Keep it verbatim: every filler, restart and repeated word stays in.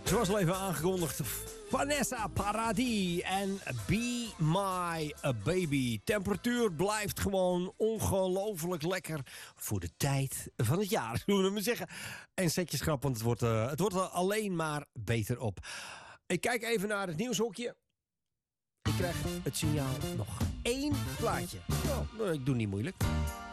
Zoals al even aangekondigd, Vanessa Paradis en Be My Baby. Temperatuur blijft gewoon ongelooflijk lekker voor de tijd van het jaar, zullen we maar zeggen. En zet je schrap, want het wordt, uh, het wordt er alleen maar beter op. Ik kijk even naar het nieuwshokje. Ik krijg het signaal nog één plaatje. Nou, ik doe niet moeilijk.